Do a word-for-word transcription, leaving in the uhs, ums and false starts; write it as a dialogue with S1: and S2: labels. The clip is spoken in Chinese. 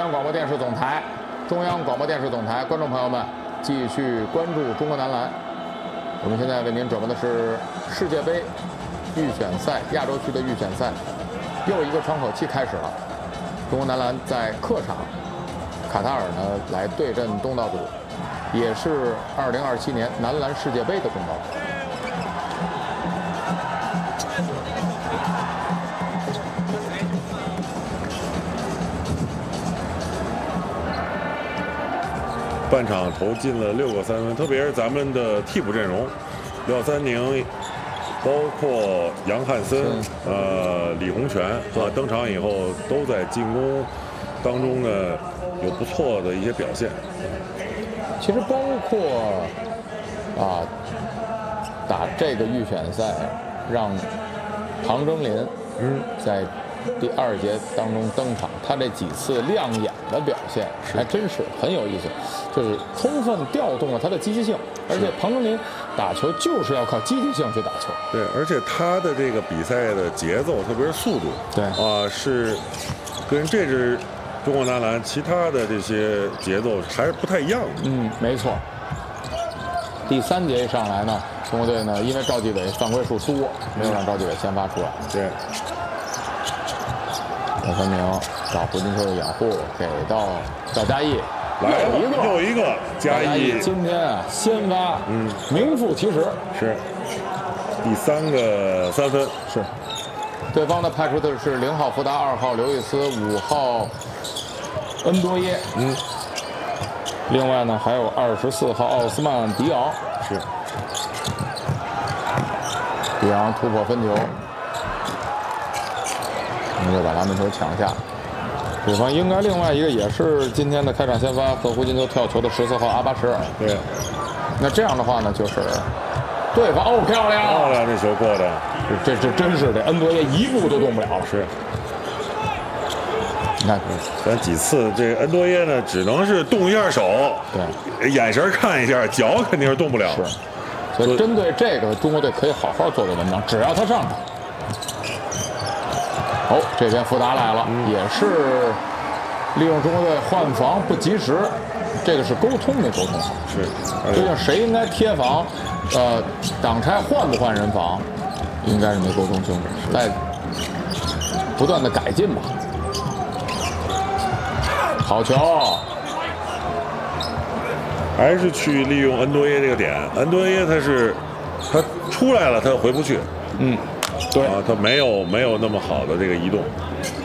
S1: 央广播电视总台，中央广播电视总台，观众朋友们，继续关注中国男篮。我们现在为您转播的是世界杯预选赛亚洲区的预选赛，又一个窗口期开始了。中国男篮在客场卡塔尔呢来对阵东道主，也是二零二七年男篮世界杯的东道主。
S2: 半场投进了六个三分，特别是咱们的替补阵容，廖三宁，包括杨汉森、呃李洪权啊，登场以后都在进攻当中呢有不错的一些表现。
S1: 其实包括啊打这个预选赛，让唐征林嗯在第二节当中登场，他这几次亮眼的表现还真是很有意思，就是充分调动了他的积极性，而且唐征林打球就是要靠积极性去打球。
S2: 对，而且他的这个比赛的节奏，特别是速度，
S1: 对
S2: 啊，是跟这支中国男篮其他的这些节奏还是不太一样的。
S1: 嗯，没错。第三节一上来呢，中国队呢因为赵继伟犯规数多，没有让赵继伟先发出来。
S2: 对。
S1: 廖三宁找胡金秋的掩护，给到赵嘉译，
S2: 来
S1: 又一个
S2: 又一个嘉译，
S1: 今天啊先发，嗯，名副其实，
S2: 是第三个三分。
S1: 是，对方呢派出的是零号福达、二号刘易斯、五号恩多耶，嗯，另外呢还有二十四号奥斯曼迪昂，
S2: 是，
S1: 迪昂突破分球。我们就把篮板球抢下，对方应该另外一个也是今天的开场先发和胡金秋跳球的十四号阿巴什尔。
S2: 对，
S1: 那这样的话呢，就是对方哦漂亮，
S2: 漂亮，这球过的，
S1: 这这真是这恩多耶一步都动不了了。
S2: 是，
S1: 你看，
S2: 咱几次这个恩多耶呢，只能是动一下手，
S1: 对，
S2: 眼神看一下，脚肯定是动不了。
S1: 是，所以针对这个，中国队可以好好做做文章，只要他上场。哦，这边福达来了，嗯、也是利用中国队换防不及时，这个是沟通没沟通好。
S2: 是，
S1: 究竟谁应该贴防？呃，挡拆换不换人防，应该是没沟通清楚，在不断的改进吧。好球，
S2: 还是去利用恩多耶这个点。恩多耶他是他出来了，他回不去。
S1: 嗯。对
S2: 啊，他没有没有那么好的这个移动。